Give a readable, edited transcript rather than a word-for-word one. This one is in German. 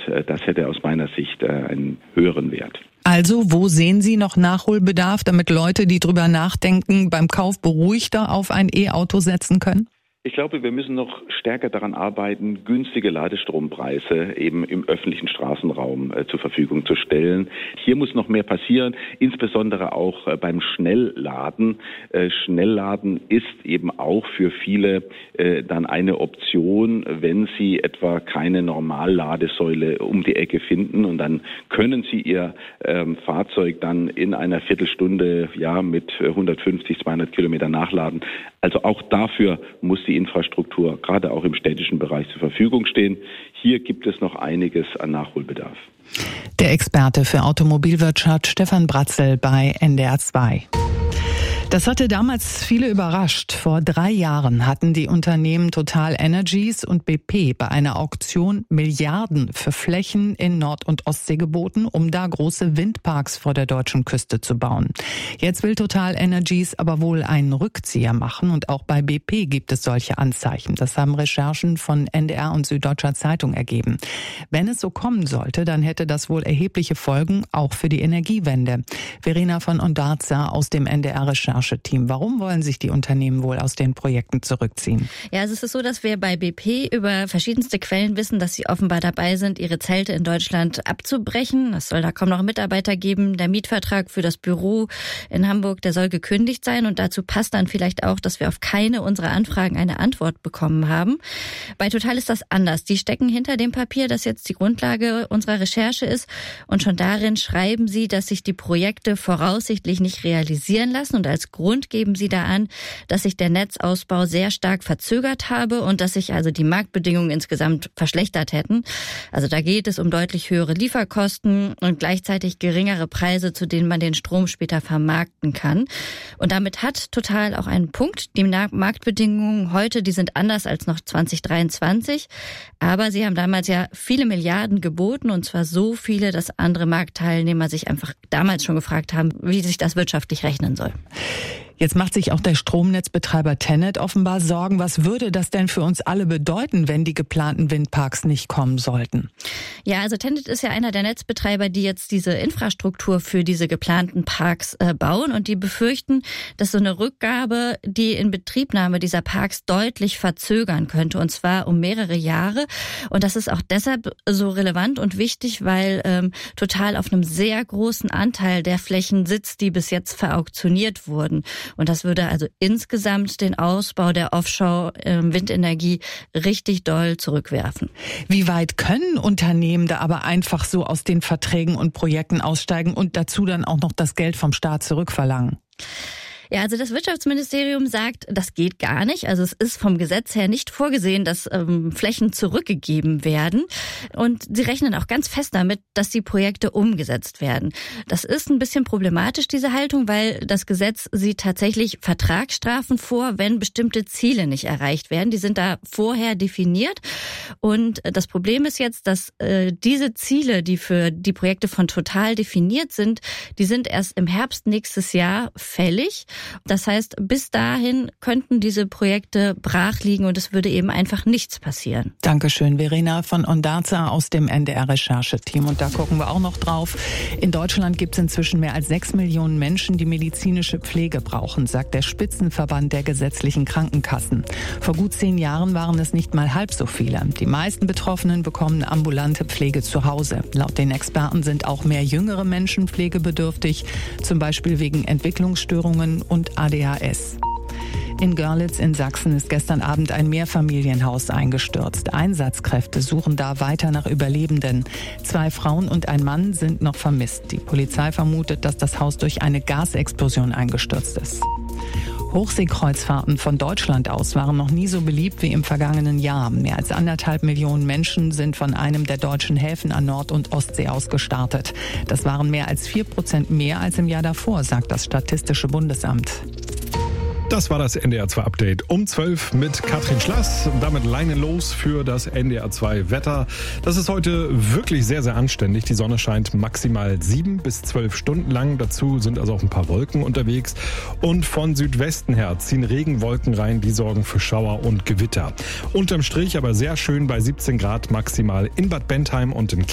das hätte aus meiner Sicht einen höheren Wert. Also, wo sehen Sie noch Nachholbedarf, damit Leute, die drüber nachdenken, beim Kauf beruhigter auf ein E-Auto setzen können? Ich glaube, wir müssen noch stärker daran arbeiten, günstige Ladestrompreise eben im öffentlichen Straßenraum zur Verfügung zu stellen. Hier muss noch mehr passieren, insbesondere auch beim Schnellladen. Schnellladen ist eben auch für viele dann eine Option, wenn sie etwa keine Normalladesäule um die Ecke finden, und dann können sie ihr Fahrzeug dann in einer Viertelstunde mit 150, 200 Kilometer nachladen. Also auch dafür muss die Infrastruktur gerade auch im städtischen Bereich zur Verfügung stehen. Hier gibt es noch einiges an Nachholbedarf. Der Experte für Automobilwirtschaft Stefan Bratzel bei NDR 2. Das hatte damals viele überrascht. Vor 3 Jahren hatten die Unternehmen TotalEnergies und BP bei einer Auktion Milliarden für Flächen in Nord- und Ostsee geboten, um da große Windparks vor der deutschen Küste zu bauen. Jetzt will TotalEnergies aber wohl einen Rückzieher machen, und auch bei BP gibt es solche Anzeichen. Das haben Recherchen von NDR und Süddeutscher Zeitung ergeben. Wenn es so kommen sollte, dann hätte das wohl erhebliche Folgen, auch für die Energiewende. Verena von Ondarza aus dem NDR-Rechercheteam. Warum wollen sich die Unternehmen wohl aus den Projekten zurückziehen? Ja, also es ist so, dass wir bei BP über verschiedenste Quellen wissen, dass sie offenbar dabei sind, ihre Zelte in Deutschland abzubrechen. Es soll da kaum noch Mitarbeiter geben. Der Mietvertrag für das Büro in Hamburg, der soll gekündigt sein. Und dazu passt dann vielleicht auch, dass wir auf keine unserer Anfragen eine Antwort bekommen haben. Bei Total ist das anders. Die stecken hinter dem Papier, das jetzt die Grundlage unserer Recherche ist. Und schon darin schreiben sie, dass sich die Projekte voraussichtlich nicht realisieren lassen. Und als Grund geben sie da an, dass sich der Netzausbau sehr stark verzögert habe und dass sich also die Marktbedingungen insgesamt verschlechtert hätten. Also da geht es um deutlich höhere Lieferkosten und gleichzeitig geringere Preise, zu denen man den Strom später vermarkten kann. Und damit hat Total auch einen Punkt. Die Marktbedingungen heute, die sind anders als noch 2023. Aber sie haben damals ja viele Milliarden geboten, und zwar so viele, dass andere Marktteilnehmer sich einfach damals schon gefragt haben, wie sich das wirtschaftlich rechnen soll. Jetzt macht sich auch der Stromnetzbetreiber TenneT offenbar Sorgen. Was würde das denn für uns alle bedeuten, wenn die geplanten Windparks nicht kommen sollten? Ja, also TenneT ist ja einer der Netzbetreiber, die jetzt diese Infrastruktur für diese geplanten Parks bauen, und die befürchten, dass so eine Rückgabe die Inbetriebnahme dieser Parks deutlich verzögern könnte, und zwar um mehrere Jahre. Und das ist auch deshalb so relevant und wichtig, weil Total auf einem sehr großen Anteil der Flächen sitzt, die bis jetzt verauktioniert wurden. Und das würde also insgesamt den Ausbau der Offshore-Windenergie richtig doll zurückwerfen. Wie weit können Unternehmen da aber einfach so aus den Verträgen und Projekten aussteigen und dazu dann auch noch das Geld vom Staat zurückverlangen? Ja, also das Wirtschaftsministerium sagt, das geht gar nicht. Also es ist vom Gesetz her nicht vorgesehen, dass Flächen zurückgegeben werden. Und sie rechnen auch ganz fest damit, dass die Projekte umgesetzt werden. Das ist ein bisschen problematisch, diese Haltung, weil das Gesetz sieht tatsächlich Vertragsstrafen vor, wenn bestimmte Ziele nicht erreicht werden. Die sind da vorher definiert. Und das Problem ist jetzt, dass diese Ziele, die für die Projekte von Total definiert sind, die sind erst im Herbst nächstes Jahr fällig. Das heißt, bis dahin könnten diese Projekte brach liegen und es würde eben einfach nichts passieren. Dankeschön, Verena von Ondarza aus dem NDR-Rechercheteam. Und da gucken wir auch noch drauf. In Deutschland gibt es inzwischen mehr als 6 Millionen Menschen, die medizinische Pflege brauchen, sagt der Spitzenverband der gesetzlichen Krankenkassen. Vor gut 10 Jahren waren es nicht mal halb so viele. Die meisten Betroffenen bekommen ambulante Pflege zu Hause. Laut den Experten sind auch mehr jüngere Menschen pflegebedürftig, zum Beispiel wegen Entwicklungsstörungen und ADHS. In Görlitz in Sachsen ist gestern Abend ein Mehrfamilienhaus eingestürzt. Einsatzkräfte suchen da weiter nach Überlebenden. 2 Frauen und ein Mann sind noch vermisst. Die Polizei vermutet, dass das Haus durch eine Gasexplosion eingestürzt ist. Hochseekreuzfahrten von Deutschland aus waren noch nie so beliebt wie im vergangenen Jahr. Mehr als 1,5 Millionen Menschen sind von einem der deutschen Häfen an Nord- und Ostsee aus gestartet. Das waren mehr als 4% mehr als im Jahr davor, sagt das Statistische Bundesamt. Das war das NDR 2 Update um 12 mit Katrin Schlass. Damit Leine los für das NDR 2 Wetter. Das ist heute wirklich sehr, sehr anständig. Die Sonne scheint maximal 7 bis 12 Stunden lang. Dazu sind also auch ein paar Wolken unterwegs. Und von Südwesten her ziehen Regenwolken rein. Die sorgen für Schauer und Gewitter. Unterm Strich aber sehr schön bei 17 Grad maximal in Bad Bentheim und in Kiel.